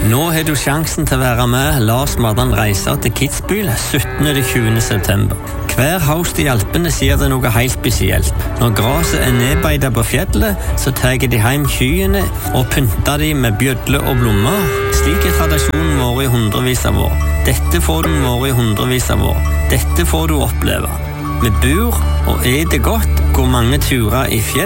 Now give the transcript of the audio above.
Nå har du sjansen til å være med. La oss reise til Kitzbühel 17. til 20. september. Hver høst i Alpene sier det noe helt spesielt. Når graset er nedbeidet på fjellet, så tar de hjem kyene og pynter de med bjødler og blommer. Slik er tradisjonen vår i hundrevis av år. Dette får du vår i hundrevis av år. Dette får du oppleve. Vi bor og eter godt, går mange turer i fjell.